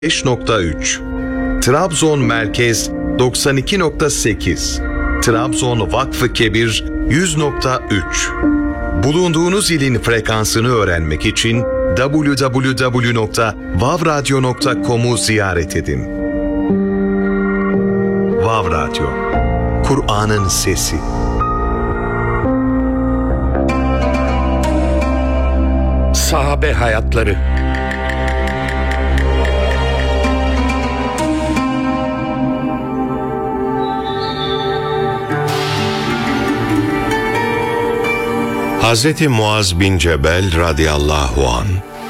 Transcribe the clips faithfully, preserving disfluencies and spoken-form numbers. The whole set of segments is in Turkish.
beş nokta üç, Trabzon Merkez doksan iki nokta sekiz, Trabzon Vakfı Kebir yüz nokta üç. Bulunduğunuz ilin frekansını öğrenmek için double-u double-u double-u nokta vav radyo nokta com'u ziyaret edin. Vav Radyo, Kur'an'ın sesi. Sahabe hayatları. Hazreti Muaz bin Cebel radıyallahu an,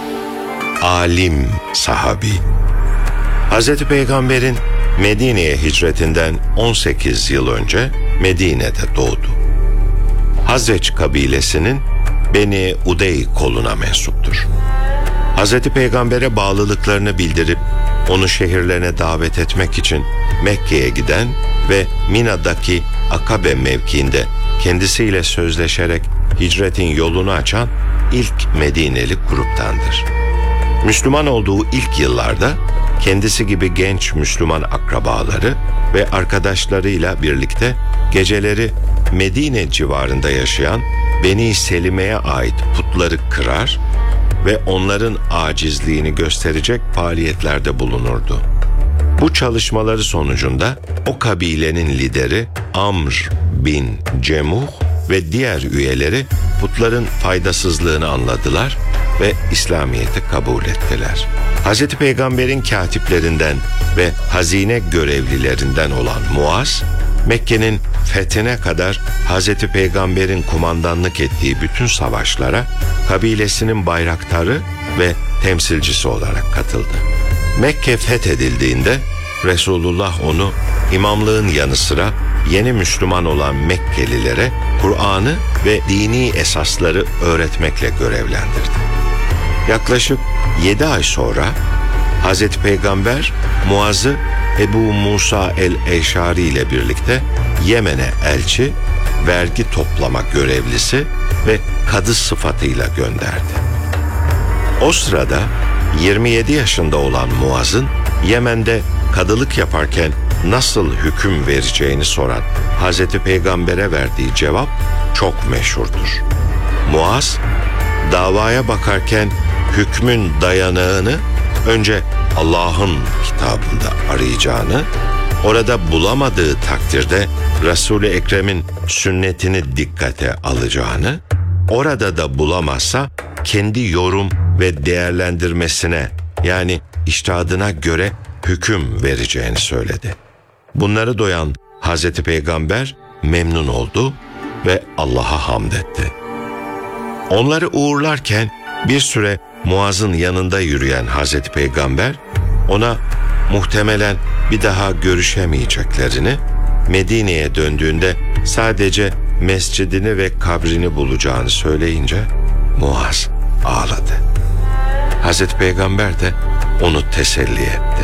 alim sahabi. Hazreti Peygamber'in Medine'ye hicretinden on sekiz yıl önce Medine'de doğdu. Hazreç kabilesinin Beni Udey koluna mensuptur. Hazreti Peygamber'e bağlılıklarını bildirip onu şehirlerine davet etmek için Mekke'ye giden ve Mina'daki Akabe mevkiinde kendisiyle sözleşerek hicretin yolunu açan ilk Medineli gruptandır. Müslüman olduğu ilk yıllarda kendisi gibi genç Müslüman akrabaları ve arkadaşlarıyla birlikte geceleri Medine civarında yaşayan Beni Selime'ye ait putları kırar ve onların acizliğini gösterecek faaliyetlerde bulunurdu. Bu çalışmaları sonucunda o kabilenin lideri Amr bin Cemuh ve diğer üyeleri putların faydasızlığını anladılar ve İslamiyet'i kabul ettiler. Hazreti Peygamber'in katiplerinden ve hazine görevlilerinden olan Muaz, Mekke'nin fethine kadar Hazreti Peygamber'in kumandanlık ettiği bütün savaşlara kabilesinin bayraktarı ve temsilcisi olarak katıldı. Mekke fethedildiğinde Resulullah onu imamlığın yanı sıra yeni Müslüman olan Mekkelilere Kur'an'ı ve dini esasları öğretmekle görevlendirdi. Yaklaşık yedi ay sonra Hazreti Peygamber Muaz'ı Ebu Musa el-Eşari ile birlikte Yemen'e elçi, vergi toplama görevlisi ve kadı sıfatıyla gönderdi. O sırada yirmi yedi yaşında olan Muaz'ın Yemen'de kadılık yaparken nasıl hüküm vereceğini soran Hazreti Peygamber'e verdiği cevap çok meşhurdur. Muaz, davaya bakarken hükmün dayanağını önce Allah'ın kitabında arayacağını, orada bulamadığı takdirde Resul-i Ekrem'in sünnetini dikkate alacağını, orada da bulamazsa kendi yorum ve değerlendirmesine, yani içtihadına göre hüküm vereceğini söyledi. Bunları duyan Hazreti Peygamber memnun oldu ve Allah'a hamd etti. Onları uğurlarken bir süre Muaz'ın yanında yürüyen Hazreti Peygamber ona muhtemelen bir daha görüşemeyeceklerini, Medine'ye döndüğünde sadece mescidini ve kabrini bulacağını söyleyince Muaz ağladı. Hazreti Peygamber de onu teselli etti.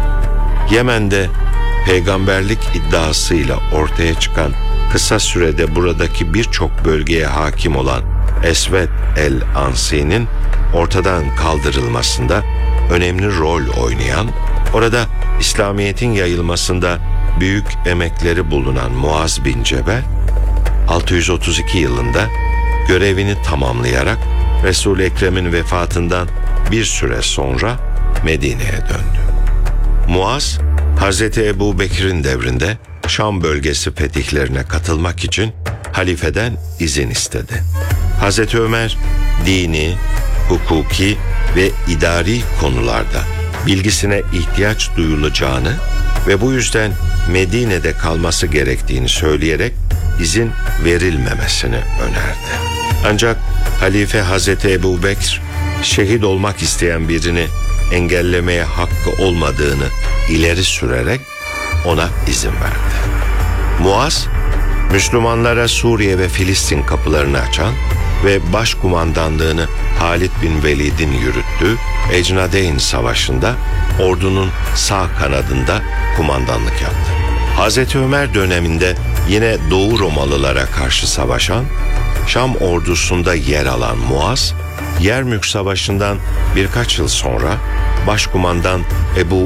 Yemen'de peygamberlik iddiasıyla ortaya çıkan, kısa sürede buradaki birçok bölgeye hakim olan Esved el-Ansi'nin ortadan kaldırılmasında önemli rol oynayan, orada İslamiyet'in yayılmasında büyük emekleri bulunan Muaz bin Cebel, altı yüz otuz iki yılında görevini tamamlayarak Resul-i Ekrem'in vefatından bir süre sonra Medine'ye döndü. Muaz, Hazreti Ebu Bekir'in devrinde Şam bölgesi fetihlerine katılmak için halifeden izin istedi. Hazreti Ömer, dini, hukuki ve idari konularda bilgisine ihtiyaç duyulacağını ve bu yüzden Medine'de kalması gerektiğini söyleyerek izin verilmemesini önerdi. Ancak Halife Hazreti Ebu Bekir, şehit olmak isteyen birini engellemeye hakkı olmadığını ileri sürerek ona izin verdi. Muaz, Müslümanlara Suriye ve Filistin kapılarını açan ve başkumandanlığını Halid bin Velid'in yürüttüğü Ecnadeyn Savaşı'nda ordunun sağ kanadında kumandanlık yaptı. Hazreti Ömer döneminde yine Doğu Romalılara karşı savaşan, Şam ordusunda yer alan Muaz, Yermük Savaşı'ndan birkaç yıl sonra Başkumandan Ebu